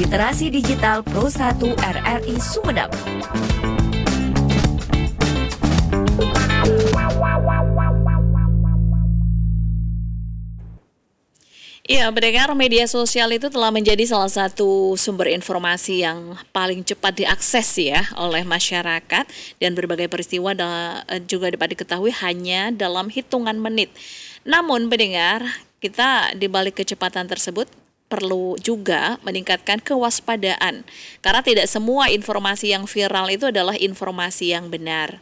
Literasi Digital Pro 1 RRI Sumedang. Iya, mendengar media sosial itu telah menjadi salah satu sumber informasi yang paling cepat diakses ya oleh masyarakat, dan berbagai peristiwa juga dapat diketahui hanya dalam hitungan menit. Namun pendengar, kita di balik kecepatan tersebut perlu juga meningkatkan kewaspadaan, karena tidak semua informasi yang viral itu adalah informasi yang benar.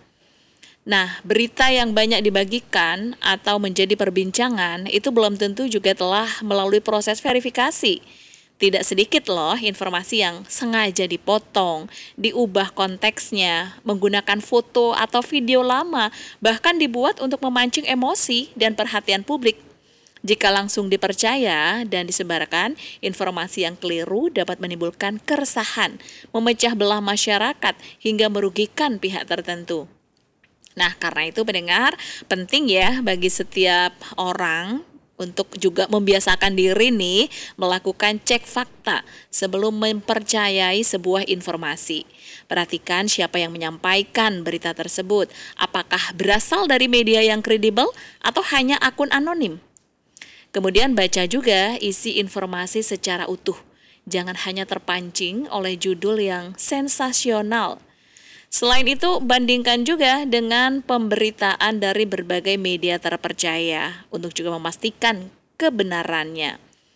Nah, berita yang banyak dibagikan atau menjadi perbincangan itu belum tentu juga telah melalui proses verifikasi. Tidak sedikit loh informasi yang sengaja dipotong, diubah konteksnya, menggunakan foto atau video lama, bahkan dibuat untuk memancing emosi dan perhatian publik. Jika langsung dipercaya dan disebarkan, informasi yang keliru dapat menimbulkan keresahan, memecah belah masyarakat, hingga merugikan pihak tertentu. Nah, karena itu pendengar, penting ya bagi setiap orang untuk juga membiasakan diri nih melakukan cek fakta sebelum mempercayai sebuah informasi. Perhatikan siapa yang menyampaikan berita tersebut, apakah berasal dari media yang kredibel atau hanya akun anonim. Kemudian baca juga isi informasi secara utuh. Jangan hanya terpancing oleh judul yang sensasional. Selain itu, bandingkan juga dengan pemberitaan dari berbagai media terpercaya untuk juga memastikan kebenarannya.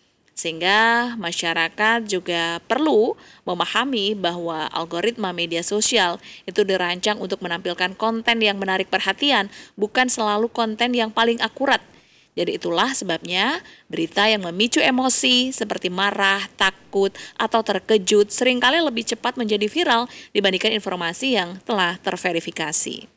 Sehingga masyarakat juga perlu memahami bahwa algoritma media sosial itu dirancang untuk menampilkan konten yang menarik perhatian, bukan selalu konten yang paling akurat. Jadi itulah sebabnya berita yang memicu emosi seperti marah, takut, atau terkejut seringkali lebih cepat menjadi viral dibandingkan informasi yang telah terverifikasi.